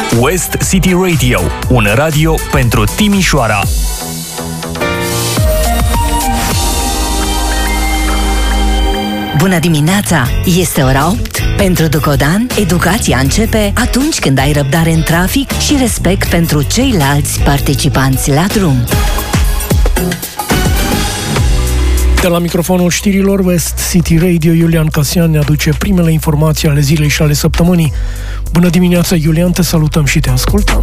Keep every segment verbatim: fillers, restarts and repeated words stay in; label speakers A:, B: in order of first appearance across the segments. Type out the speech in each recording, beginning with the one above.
A: West City Radio, un radio pentru Timișoara.
B: Bună dimineața! Este ora opt. Pentru Ducodan, educația începe atunci când ai răbdare în trafic și respect pentru ceilalți participanți la drum.
C: De la microfonul știrilor West City Radio, Iulian Casian ne aduce primele informații ale zilei și ale săptămânii. Bună dimineața, Iulian, te salutăm și te ascultăm.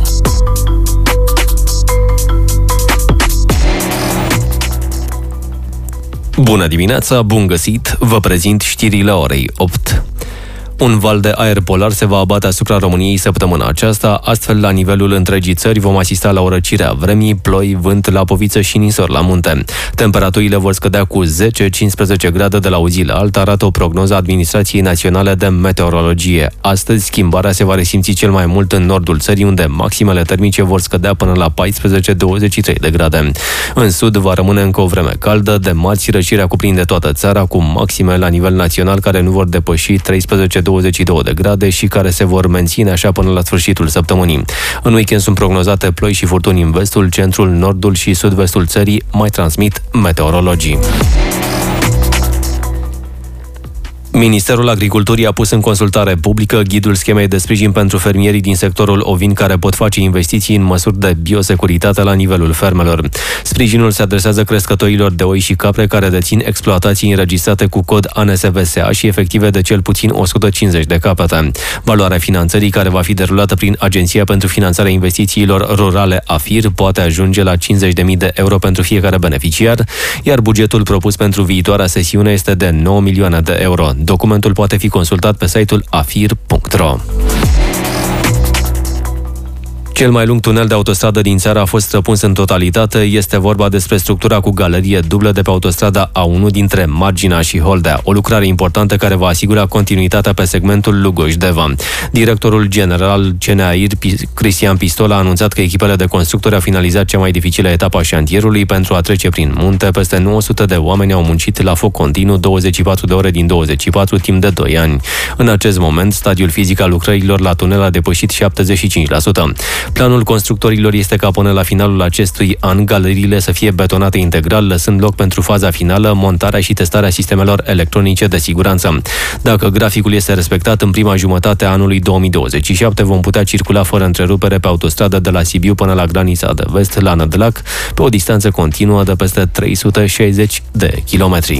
D: Bună dimineața, bun găsit, vă prezint știrile orei opt. Un val de aer polar se va abate asupra României săptămâna aceasta, astfel la nivelul întregii țări vom asista la o răcire a vremii, ploi, vânt la poviță și nisori la munte. Temperaturile vor scădea cu zece cincisprezece grade de la o zi la alta, arată o prognoză a Administrației Naționale de Meteorologie. Astăzi, schimbarea se va resimți cel mai mult în nordul țării, unde maximele termice vor scădea până la paisprezece douăzeci și trei de grade. În sud va rămâne încă o vreme caldă, de marți răcirea cuprinde toată țara, cu maxime la nivel național care nu vor depăși treisprezece douăzeci și două de grade și care se vor menține așa până la sfârșitul săptămânii. În weekend sunt prognozate ploi și furtuni în vestul, centrul, nordul și sud-vestul țării, mai transmit meteorologii. Ministerul Agriculturii a pus în consultare publică ghidul schemei de sprijin pentru fermierii din sectorul ovin care pot face investiții în măsuri de biosecuritate la nivelul fermelor. Sprijinul se adresează crescătorilor de oi și capre care dețin exploatații înregistrate cu cod A N S V S A și efective de cel puțin o sută cincizeci de capete. Valoarea finanțării, care va fi derulată prin Agenția pentru Finanțarea Investițiilor Rurale A F I R, poate ajunge la cincizeci de mii de euro pentru fiecare beneficiar, iar bugetul propus pentru viitoarea sesiune este de nouă milioane de euro. Documentul poate fi consultat pe site-ul afir punct ro. Cel mai lung tunel de autostradă din țară a fost străpuns în totalitate. Este vorba despre structura cu galerie dublă de pe autostrada A unu dintre Margina și Holdea, o lucrare importantă care va asigura continuitatea pe segmentul Lugoj-Deva. Directorul general C N A I R, Cristian Pistol, a anunțat că echipele de constructori au finalizat cea mai dificilă etapă a șantierului pentru a trece prin munte. Peste nouă sute de oameni au muncit la foc continuu douăzeci și patru de ore din douăzeci și patru timp de doi ani. În acest moment, stadiul fizic al lucrărilor la tunel a depășit șaptezeci și cinci la sută. Planul constructorilor este ca până la finalul acestui an galeriile să fie betonate integral, lăsând loc pentru faza finală, montarea și testarea sistemelor electronice de siguranță. Dacă graficul este respectat, în prima jumătate a anului două mii douăzeci și șapte vom putea circula fără întrerupere pe autostradă de la Sibiu până la granița de vest, la Nădlac, pe o distanță continuă de peste trei sute șaizeci de kilometri.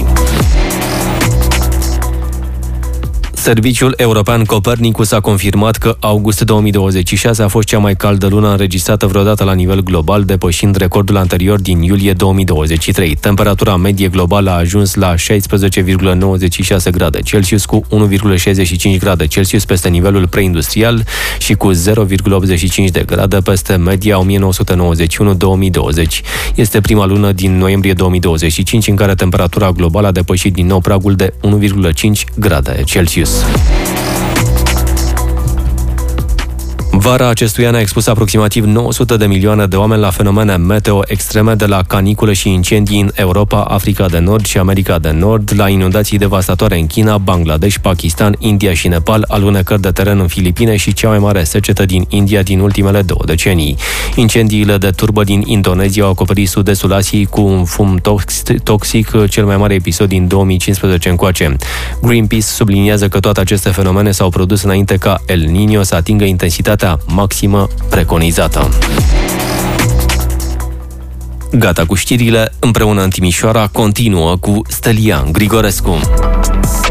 D: Serviciul European Copernicus a confirmat că august două mii douăzeci și șase a fost cea mai caldă lună înregistrată vreodată la nivel global, depășind recordul anterior din iulie două mii douăzeci și trei. Temperatura medie globală a ajuns la șaisprezece virgulă nouăzeci și șase grade Celsius, cu unu virgulă șaizeci și cinci grade Celsius peste nivelul preindustrial și cu zero virgulă optzeci și cinci de grade peste media o mie nouă sute nouăzeci și unu două mii douăzeci. Este prima lună din noiembrie două mii douăzeci și cinci în care temperatura globală a depășit din nou pragul de unu virgulă cinci grade Celsius. Vara acestui an a expus aproximativ nouă sute de milioane de oameni la fenomene meteo extreme, de la canicule și incendii în Europa, Africa de Nord și America de Nord, la inundații devastatoare în China, Bangladesh, Pakistan, India și Nepal, alunecări de teren în Filipine și cea mai mare secetă din India din ultimele două decenii. Incendiile de turbă din Indonezia au acoperit sud-estul Asiei cu un fum toxic, cel mai mare episod din două mii cincisprezece încoace. Greenpeace subliniază că toate aceste fenomene s-au produs înainte ca El Niño să atingă intensitatea maximă preconizată. Gata cu știrile, împreună în Timișoara continuă cu Stelian Grigorescu.